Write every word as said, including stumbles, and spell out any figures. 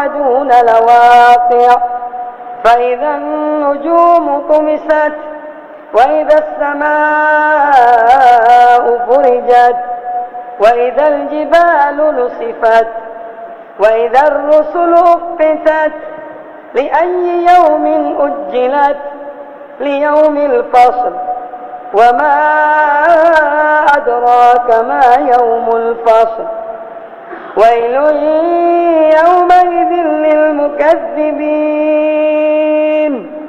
توعدون لواقع فإذا النجوم طمست وإذا السماء فرجت وإذا الجبال نصفت وإذا الرسل أقتت لأي يوم أجلت ليوم الفصل وما أدراك ما يوم الفصل ويل يومئذ للمكذبين